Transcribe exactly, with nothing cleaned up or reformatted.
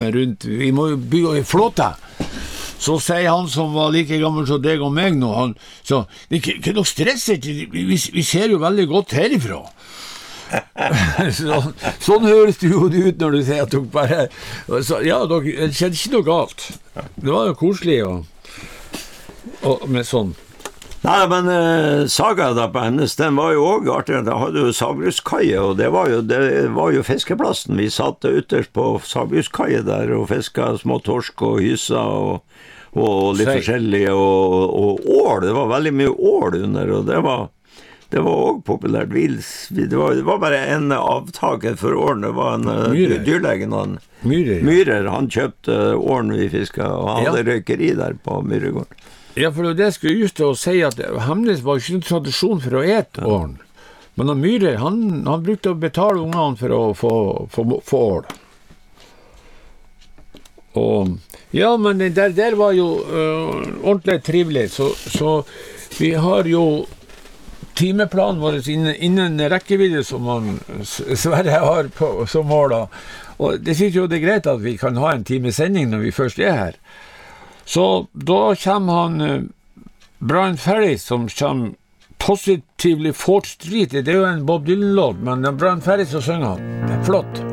rundt, vi må jo bygge en flåte. Så sier han som var like gammel som deg og meg nå, han sa, ikke, ikke noe stresset, vi, vi ser jo veldig godt herifra. så, sånn høres det jo ut når du sier at du bare, så, ja, det skjedde ikke noe galt. Det var jo koselig og, og med sånn. Nei, men eh, saga da på hennes, den var jo også artig. Da hadde jo Sagbrukskaie, og det var jo, det var jo fiskeplassen. Vi satt ytterst på Sagbrukskaie der og fisket små torsk og hysa og, og litt Sei. forskjellig, og, og ål. Det var veldig mye ål under, og det var, det var også populært. Det var, det var bare en avtaker for ålen. Det var en Myrer. dyrlegen, han, Myrer, ja. Myrer, han kjøpte ålen vi fisket, og han hadde ja. røykeri der på Myregården. Ja, for det jeg skulle just til å si at Hemnes var ikke en tradisjon for å ete åren. Men han Myhre, han, han brukte å betale ungene for å få, få, få ål. Og, ja, men det der, der var jo uh, ordentlig trivelig, så, så vi har jo timeplanen vår innen, innen rekkevidde som man Sverre har på, som mål. Og det synes jo det er greit at vi kan ha en time sending når vi først er her. Så da kommer han uh, Brian Ferry som kommer Positively Fourth Street. Det er jo en Bob Dylan-låt, men Brian Ferry som synger han. Det er flott.